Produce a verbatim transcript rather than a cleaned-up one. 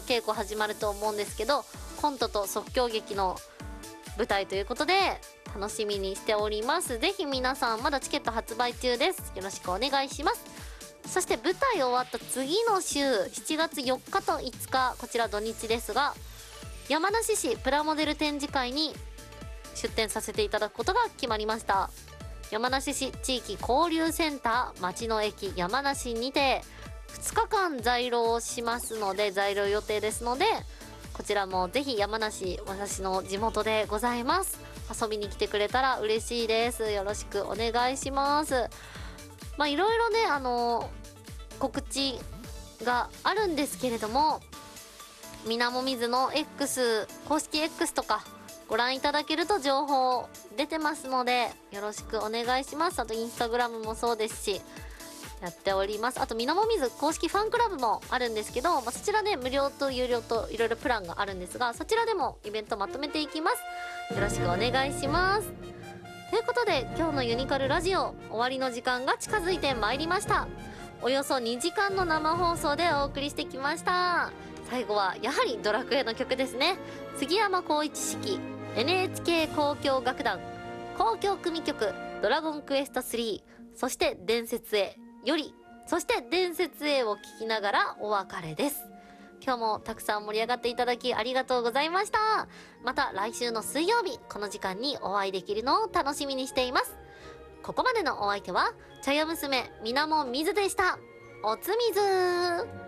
稽古始まると思うんですけど、コントと即興劇の舞台ということで楽しみにしております。ぜひ皆さん、まだチケット発売中です。よろしくお願いします。そして舞台終わった次の週、しちがつよっかといつか、こちら土日ですが、山梨市プラモデル展示会に出展させていただくことが決まりました。山梨市地域交流センター町の駅山梨にてふつかかん在廊をしますので、在廊予定ですので、こちらもぜひ山梨、私の地元でございます。遊びに来てくれたら嬉しいです。よろしくお願いします。まあいろいろね、あの告知があるんですけれども、みなもみずの X 公式 X とかご覧いただけると情報出てますので、よろしくお願いします。あとインスタグラムもそうですしやっております。あとみなもみず公式ファンクラブもあるんですけど、まあ、そちらね無料と有料といろいろプランがあるんですが、そちらでもイベントまとめていきます。よろしくお願いします。ということで、今日のユニカルラジオ終わりの時間が近づいてまいりました。およそにじかんの生放送でお送りしてきました。最後はやはりドラクエの曲ですね。杉山浩一指揮 エヌエイチケー 交響楽団交響組曲ドラゴンクエストスリー、そして伝説へより、そして伝説へを聴きながらお別れです。今日もたくさん盛り上がっていただきありがとうございました。また来週の水曜日この時間にお会いできるのを楽しみにしています。ここまでのお相手は茶屋娘みなもみずでした。おつみずー。